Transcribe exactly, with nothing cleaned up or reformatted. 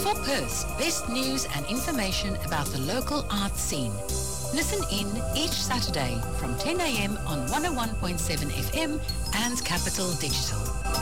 For Perth's best news and information about the local art scene. Listen in each Saturday from ten a.m. on one oh one point seven F M and Capital Digital.